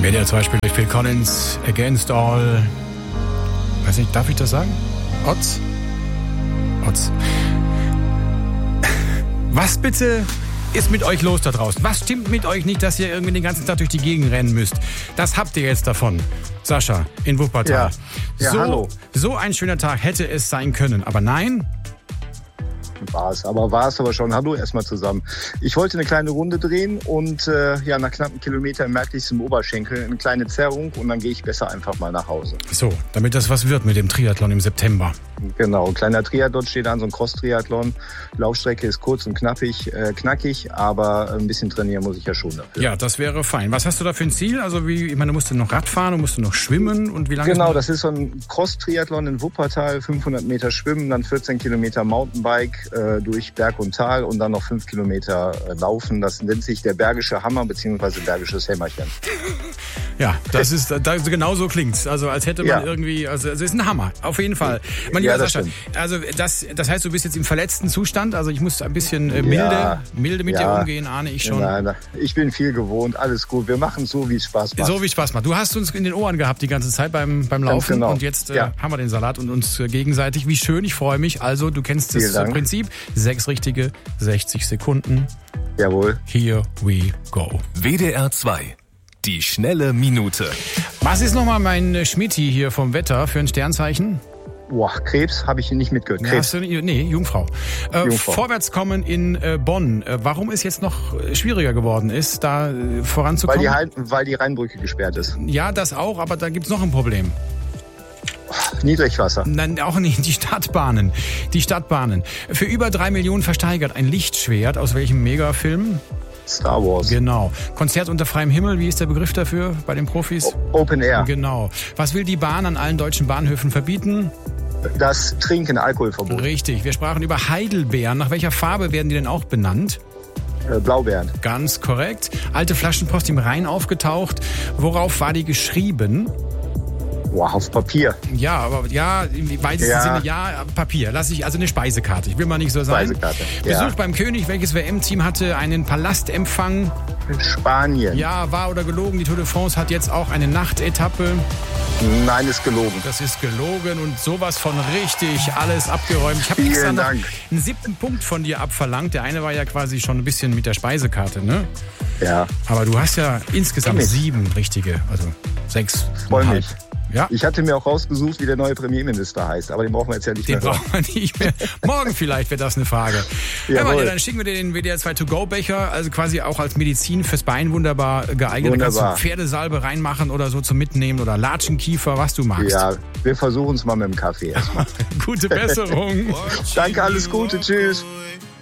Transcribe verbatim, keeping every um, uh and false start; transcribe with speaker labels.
Speaker 1: W D R zwei spielt Phil Collins, Against All. Weiß nicht, darf ich das sagen? Odds? Odds. Was bitte ist mit euch los da draußen? Was stimmt mit euch nicht, dass ihr irgendwie den ganzen Tag durch die Gegend rennen müsst? Das habt ihr jetzt davon. Sascha, in Wuppertal.
Speaker 2: Ja, ja
Speaker 1: so,
Speaker 2: hallo.
Speaker 1: So ein schöner Tag hätte es sein können, aber nein.
Speaker 2: War es, aber war es aber schon. Hallo erstmal zusammen. Ich wollte eine kleine Runde drehen und äh, ja, nach knappen Kilometern merkte ich es im Oberschenkel, eine kleine Zerrung und dann gehe ich besser einfach mal nach Hause.
Speaker 1: So, damit das was wird mit dem Triathlon im September.
Speaker 2: Genau, ein kleiner Triathlon steht an, so ein Cross-Triathlon. Laufstrecke ist kurz und knappig, äh, knackig, aber ein bisschen trainieren muss ich ja schon dafür.
Speaker 1: Ja, das wäre fein. Was hast du da für ein Ziel? Also wie, ich meine, du musst noch Rad fahren, du musst noch schwimmen und wie lange?
Speaker 2: Genau, das ist so ein Cross-Triathlon in Wuppertal, fünfhundert Meter Schwimmen, dann vierzehn Kilometer Mountainbike äh, durch Berg und Tal und dann noch fünf Kilometer äh, Laufen. Das nennt sich der Bergische Hammer bzw. Bergisches Hämmerchen.
Speaker 1: Ja, das ist, das, genau so klingt's. Also als hätte man
Speaker 2: ja.
Speaker 1: irgendwie, also es ist ein Hammer, auf jeden Fall. Mein
Speaker 2: ja,
Speaker 1: lieber
Speaker 2: das
Speaker 1: Sascha,
Speaker 2: stimmt.
Speaker 1: also das, das heißt, du bist jetzt im verletzten Zustand. Also ich muss ein bisschen äh, milde,
Speaker 2: ja.
Speaker 1: milde mit
Speaker 2: ja.
Speaker 1: dir umgehen, ahne ich schon.
Speaker 2: Nein, nein, ich bin viel gewohnt, alles gut. Wir machen so, wie es Spaß macht.
Speaker 1: So wie es Spaß macht. Du hast uns in den Ohren gehabt die ganze Zeit beim, beim Laufen
Speaker 2: genau.
Speaker 1: und jetzt äh,
Speaker 2: ja.
Speaker 1: haben wir den Salat und uns äh, gegenseitig. Wie schön, ich freue mich. Also du kennst das äh, Prinzip. Sechs richtige, sechzig Sekunden.
Speaker 2: Jawohl.
Speaker 1: Here we go.
Speaker 3: W D R zwei. Die schnelle Minute.
Speaker 1: Was ist nochmal mein Schmitti hier vom Wetter für ein Sternzeichen?
Speaker 2: Boah, Krebs habe ich nicht mitgehört.
Speaker 1: Ja,
Speaker 2: Krebs.
Speaker 1: hast du, nee, Jungfrau. Äh,
Speaker 2: Jungfrau.
Speaker 1: Vorwärtskommen in äh, Bonn. Äh, warum es jetzt noch schwieriger geworden ist, da äh, voranzukommen?
Speaker 2: Weil die, weil die Rheinbrücke gesperrt ist.
Speaker 1: Ja, das auch, aber da gibt's noch ein Problem.
Speaker 2: Niedrigwasser.
Speaker 1: Nein, auch nicht. Die Stadtbahnen. Die Stadtbahnen. Für über drei Millionen versteigert ein Lichtschwert. Aus welchem Megafilm?
Speaker 2: Star Wars.
Speaker 1: Genau. Konzert unter freiem Himmel, wie ist der Begriff dafür bei den Profis?
Speaker 2: Open Air.
Speaker 1: Genau. Was will die Bahn an allen deutschen Bahnhöfen verbieten?
Speaker 2: Das Trinken, Alkoholverbot.
Speaker 1: Richtig. Wir sprachen über Heidelbeeren. Nach welcher Farbe werden die denn auch benannt?
Speaker 2: Äh, Blaubeeren.
Speaker 1: Ganz korrekt. Alte Flaschenpost im Rhein aufgetaucht. Worauf war die geschrieben?
Speaker 2: Wow, auf Papier.
Speaker 1: Ja, aber ja, im weitesten
Speaker 2: Ja.
Speaker 1: Sinne ja, Papier. Lass ich, also eine Speisekarte. Ich will mal nicht so sein.
Speaker 2: Speisekarte,
Speaker 1: Besuch
Speaker 2: ja.
Speaker 1: beim König. Welches W M-Team hatte einen Palastempfang?
Speaker 2: Spanien.
Speaker 1: Ja, wahr oder gelogen? Die Tour de France hat jetzt auch eine Nachtetappe.
Speaker 2: Nein, ist gelogen.
Speaker 1: Das ist gelogen und sowas von richtig alles abgeräumt. Ich habe
Speaker 2: Vielen
Speaker 1: extra noch
Speaker 2: Dank.
Speaker 1: einen siebten Punkt von dir abverlangt. Der eine war ja quasi schon ein bisschen mit der Speisekarte, ne?
Speaker 2: Ja.
Speaker 1: Aber du hast ja insgesamt
Speaker 2: Mich.
Speaker 1: sieben richtige, also sechs.
Speaker 2: Freu
Speaker 1: und
Speaker 2: mich.
Speaker 1: halb. Ja.
Speaker 2: Ich hatte mir auch rausgesucht, wie der neue Premierminister heißt, aber den brauchen wir jetzt ja nicht
Speaker 1: Den
Speaker 2: mehr.
Speaker 1: brauchen wir nicht mehr. Morgen vielleicht wäre das eine Frage. Hör mal,
Speaker 2: Jawohl.
Speaker 1: ja, dann schicken wir dir den W D R zwei To-Go-Becher, also quasi auch als Medizin fürs Bein wunderbar geeignet. Da kannst du
Speaker 2: Wunderbar.
Speaker 1: Pferdesalbe reinmachen oder so zum Mitnehmen oder Latschenkiefer, was du magst.
Speaker 2: Ja, wir versuchen es mal mit dem Kaffee erstmal.
Speaker 1: Gute Besserung.
Speaker 2: Danke, alles Gute, tschüss.